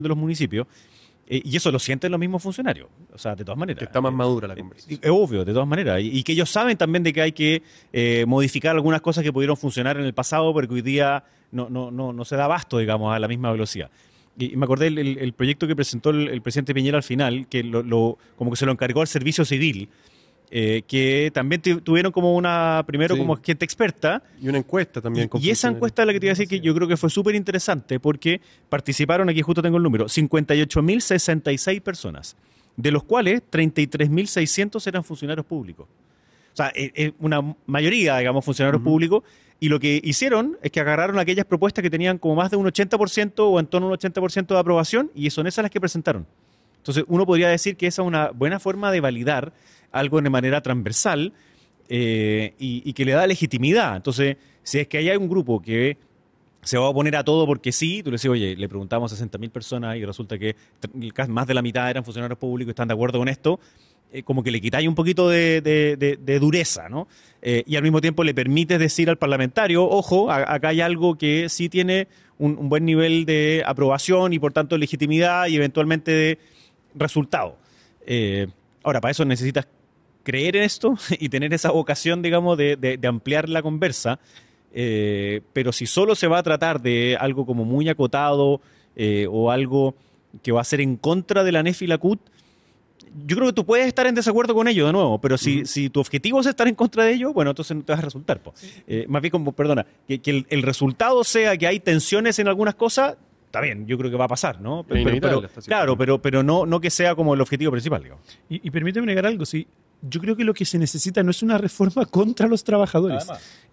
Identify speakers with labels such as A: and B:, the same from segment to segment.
A: de los municipios, y eso lo sienten los mismos funcionarios, o sea, de todas maneras.
B: Que está más madura la conversación.
A: Es obvio, de todas maneras, y que ellos saben también de que hay que modificar algunas cosas que pudieron funcionar en el pasado, porque hoy día no se da abasto, digamos, a la misma velocidad. Y me acordé el proyecto que presentó el presidente Piñera al final, que como que se lo encargó al Servicio Civil, que también tuvieron como primero como gente experta.
B: Y una encuesta también.
A: Y esa encuesta es la que te iba a decir que yo creo que fue súper interesante porque participaron, aquí justo tengo el número, 58.066 personas, de los cuales 33.600 eran funcionarios públicos. O sea, una mayoría, digamos, funcionarios públicos, y lo que hicieron es que agarraron aquellas propuestas que tenían como más de un 80% o en torno a un 80% de aprobación, y son esas las que presentaron. Entonces, uno podría decir que esa es una buena forma de validar algo de manera transversal y que le da legitimidad. Entonces, si es que hay un grupo que se va a oponer a todo porque sí, tú le dices, oye, le preguntamos a 60.000 personas y resulta que más de la mitad eran funcionarios públicos y están de acuerdo con esto, como que le quitáis un poquito de dureza, ¿no? Y al mismo tiempo le permites decir al parlamentario, ojo, acá hay algo que sí tiene un buen nivel de aprobación y por tanto legitimidad y eventualmente de resultado. Ahora, para eso necesitas creer en esto y tener esa vocación, digamos, de ampliar la conversa, pero si solo se va a tratar de algo como muy acotado o algo que va a ser en contra de la NEF y la CUT, yo creo que tú puedes estar en desacuerdo con ello de nuevo, pero si tu objetivo es estar en contra de ello, bueno, entonces no te vas a resultar. Más bien, que el resultado sea que hay tensiones en algunas cosas, está bien, yo creo que va a pasar, ¿no? Pero no que sea como el objetivo principal, digamos.
C: Y permíteme negar algo, sí. Yo creo que lo que se necesita no es una reforma contra los trabajadores.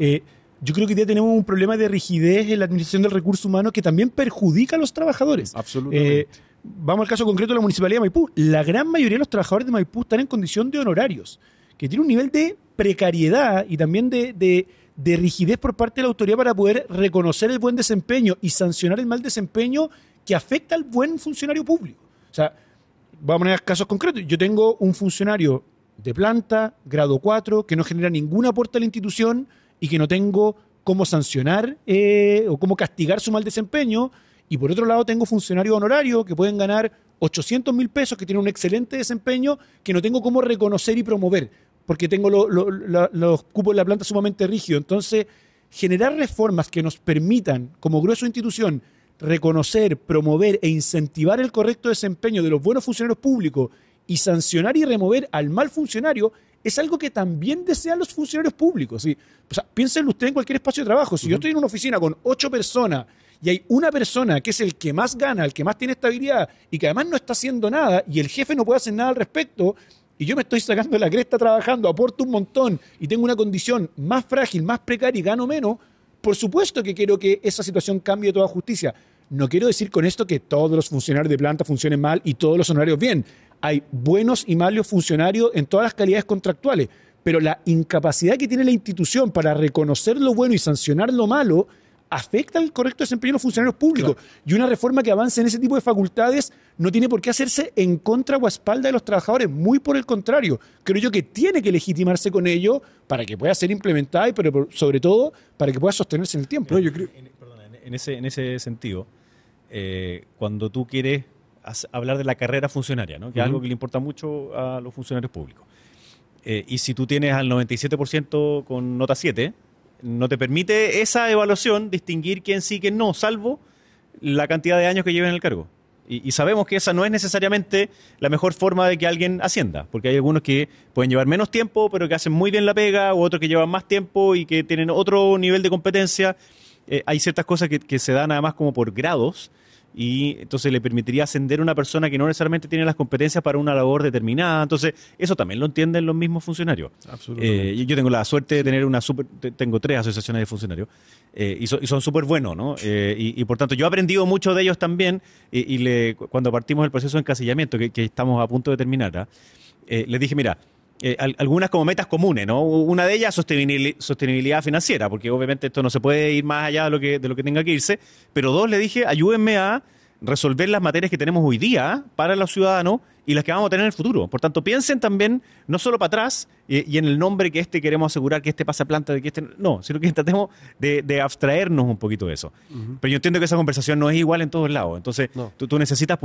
C: Yo creo que hoy día tenemos un problema de rigidez en la administración del recurso humano que también perjudica a los trabajadores.
B: Absolutamente.
C: Vamos al caso concreto de la Municipalidad de Maipú. La gran mayoría de los trabajadores de Maipú están en condición de honorarios, que tiene un nivel de precariedad y también de rigidez por parte de la autoridad para poder reconocer el buen desempeño y sancionar el mal desempeño que afecta al buen funcionario público. O sea, vamos a poner casos concretos. Yo tengo un funcionario de planta, grado 4, que no genera ningún aporte a la institución y que no tengo cómo sancionar o cómo castigar su mal desempeño. Y por otro lado tengo funcionarios honorarios que pueden ganar 800.000 pesos, que tienen un excelente desempeño, que no tengo cómo reconocer y promover, porque tengo los cupos de la planta sumamente rígidos. Entonces, generar reformas que nos permitan, como grueso de institución, reconocer, promover e incentivar el correcto desempeño de los buenos funcionarios públicos y sancionar y remover al mal funcionario es algo que también desean los funcionarios públicos. ¿Sí? O sea, piénsenlo ustedes en cualquier espacio de trabajo. Si yo estoy en una oficina con 8 personas y hay una persona que es el que más gana, el que más tiene estabilidad y que además no está haciendo nada y el jefe no puede hacer nada al respecto y yo me estoy sacando la cresta trabajando, aporto un montón y tengo una condición más frágil, más precaria y gano menos, por supuesto que quiero que esa situación cambie toda justicia. No quiero decir con esto que todos los funcionarios de planta funcionen mal y todos los honorarios bien. Hay buenos y malos funcionarios en todas las calidades contractuales, pero la incapacidad que tiene la institución para reconocer lo bueno y sancionar lo malo afecta el correcto desempeño de los funcionarios públicos. Claro. Y una reforma que avance en ese tipo de facultades no tiene por qué hacerse en contra o a espalda de los trabajadores. Muy por el contrario. Creo yo que tiene que legitimarse con ello para que pueda ser implementada, pero sobre todo para que pueda sostenerse en el tiempo.
A: No, yo creo, en ese sentido, cuando tú quieres hablar de la carrera funcionaria, ¿no? Que es algo que le importa mucho a los funcionarios públicos. Y si tú tienes al 97% con nota 7, no te permite esa evaluación distinguir quién sí y quién no, salvo la cantidad de años que lleven en el cargo. Y sabemos que esa no es necesariamente la mejor forma de que alguien ascienda, porque hay algunos que pueden llevar menos tiempo, pero que hacen muy bien la pega, o otros que llevan más tiempo y que tienen otro nivel de competencia. Hay ciertas cosas que se dan además como por grados, y entonces le permitiría ascender a una persona que no necesariamente tiene las competencias para una labor determinada. Entonces, eso también lo entienden los mismos funcionarios.
B: Absolutamente.
A: Yo tengo la suerte de tener tengo 3 asociaciones de funcionarios y son súper buenos, ¿no? Y por tanto, yo he aprendido mucho de ellos también cuando partimos del proceso de encasillamiento, que estamos a punto de terminar, les dije, mira, algunas como metas comunes, ¿no? Una de ellas, sostenibilidad financiera, porque obviamente esto no se puede ir más allá de lo que tenga que irse, pero 2, le dije, ayúdenme a resolver las materias que tenemos hoy día para los ciudadanos y las que vamos a tener en el futuro. Por tanto, piensen también, no solo para atrás, y en el nombre que queremos asegurar que pasa planta, de que no, sino que tratemos de abstraernos un poquito de eso. Pero yo entiendo que esa conversación no es igual en todos lados, entonces tú necesitas